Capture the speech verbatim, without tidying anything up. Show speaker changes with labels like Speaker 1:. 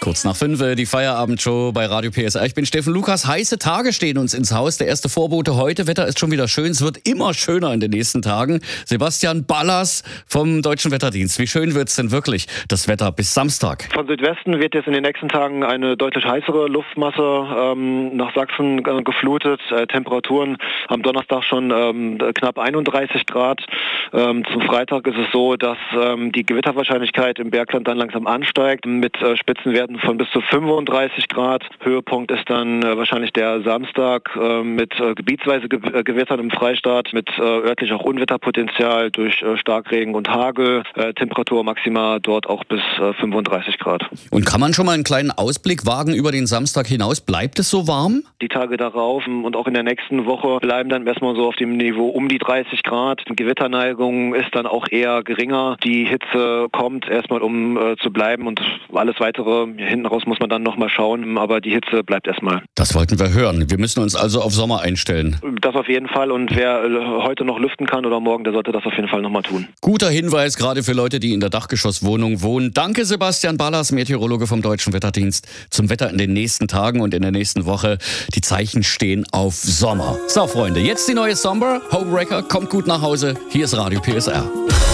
Speaker 1: Kurz nach fünf, die Feierabendshow bei Radio P S R. Ich bin Steffen Lukas. Heiße Tage stehen uns ins Haus. Der erste Vorbote heute. Wetter ist schon wieder schön. Es wird immer schöner in den nächsten Tagen. Sebastian Ballas vom Deutschen Wetterdienst. Wie schön wird es denn wirklich, das Wetter bis Samstag?
Speaker 2: Von Südwesten wird jetzt in den nächsten Tagen eine deutlich heißere Luftmasse ähm, nach Sachsen äh, geflutet. Äh, Temperaturen am Donnerstag schon ähm, knapp einunddreißig Grad. Ähm, zum Freitag ist es so, dass ähm, die Gewitterwahrscheinlichkeit im Bergland dann langsam ansteigt mit äh, Spitzenwerten von bis zu fünfunddreißig Grad. Höhepunkt ist dann äh, wahrscheinlich der Samstag äh, mit äh, gebietsweise Ge äh, Gewittern im Freistaat, mit äh, örtlich auch Unwetterpotenzial durch äh, Starkregen und Hagel. Äh, Temperatur maximal dort auch bis äh, fünfunddreißig Grad.
Speaker 1: Und kann man schon mal einen kleinen Ausblick wagen über den Samstag hinaus? Bleibt es so warm?
Speaker 2: Die Tage darauf und auch in der nächsten Woche bleiben dann erstmal so auf dem Niveau um die dreißig Grad. Die Gewitterneigung ist dann auch eher geringer. Die Hitze kommt erstmal, um äh, zu bleiben, und alles weitere hinten raus muss man dann nochmal schauen, aber die Hitze bleibt erstmal.
Speaker 1: Das wollten wir hören. Wir müssen uns also auf Sommer einstellen.
Speaker 2: Das auf jeden Fall, und wer heute noch lüften kann oder morgen, der sollte das auf jeden Fall nochmal tun.
Speaker 1: Guter Hinweis, gerade für Leute, die in der Dachgeschosswohnung wohnen. Danke Sebastian Ballas, Meteorologe vom Deutschen Wetterdienst, zum Wetter in den nächsten Tagen und in der nächsten Woche. Die Zeichen stehen auf Sommer. So Freunde, jetzt die neue Somber. Homewrecker kommt gut nach Hause. Hier ist Radio P S R.